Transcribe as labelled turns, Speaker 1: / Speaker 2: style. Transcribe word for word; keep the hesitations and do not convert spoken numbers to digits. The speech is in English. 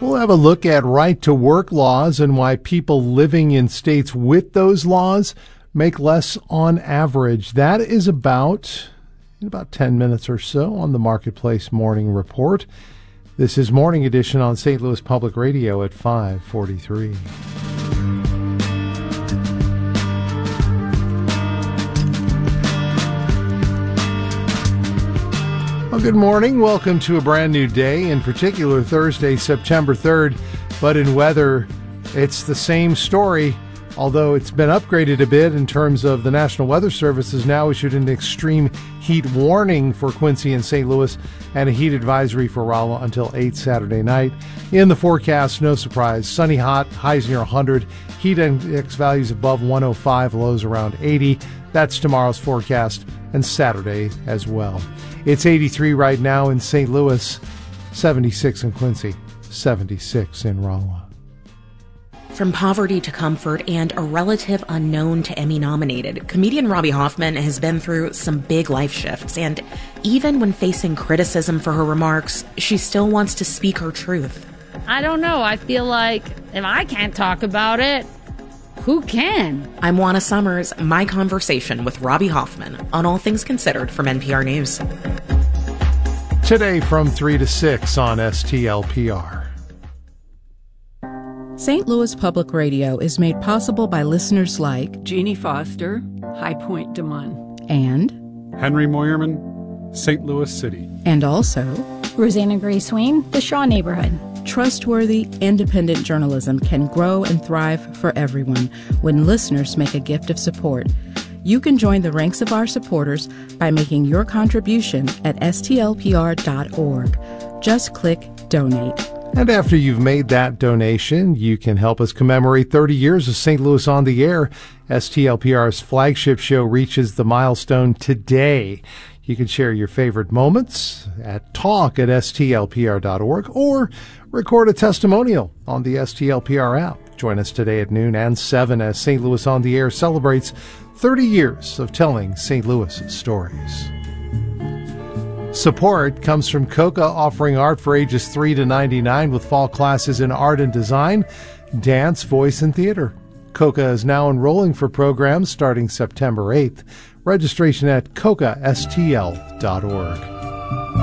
Speaker 1: We'll have a look at right-to-work laws and why people living in states with those laws make less on average. That is about in about ten minutes or so on the Marketplace Morning Report. This is Morning Edition on Saint Louis Public Radio at five forty-three. Well, good morning. Welcome to a brand new day, in particular Thursday, September third. But in weather, it's the same story, although it's been upgraded a bit in terms of the National Weather Service has now issued an extreme heat warning for Quincy and Saint Louis and a heat advisory for Rolla until eight Saturday night. In the forecast, no surprise, sunny hot, highs near one hundred, heat index values above one oh five, lows around eighty. That's tomorrow's forecast and Saturday as well. It's eighty-three right now in Saint Louis, seventy-six in Quincy, seventy-six in Rolla.
Speaker 2: From poverty to comfort and a relative unknown to Emmy-nominated, comedian Robbie Hoffman has been through some big life shifts, and even when facing criticism for her remarks, she still wants to speak her truth.
Speaker 3: I don't know. I feel like if I can't talk about it, who can?
Speaker 2: I'm Juana Summers, my conversation with Robbie Hoffman on All Things Considered from N P R News.
Speaker 1: Today from three to six on S T L P R.
Speaker 4: Saint Louis Public Radio is made possible by listeners like
Speaker 5: Jeannie Foster, High Point Des Moines,
Speaker 4: and
Speaker 6: Henry Moyerman, Saint Louis City,
Speaker 4: and also
Speaker 7: Rosanna Grace Swain, the Shaw Neighborhood.
Speaker 4: Trustworthy, independent journalism can grow and thrive for everyone when listeners make a gift of support. You can join the ranks of our supporters by making your contribution at S T L P R dot org. Just click Donate.
Speaker 1: And after you've made that donation, you can help us commemorate thirty years of Saint Louis on the Air. S T L P R's flagship show reaches the milestone today. You can share your favorite moments at talk at S T L P R dot org or record a testimonial on the S T L P R app. Join us today at noon and seven as Saint Louis on the Air celebrates thirty years of telling Saint Louis stories. Support comes from Coca, offering art for ages three to ninety-nine with fall classes in art and design, dance, voice, and theater. Coca is now enrolling for programs starting September eighth. Registration at coca S T L dot org.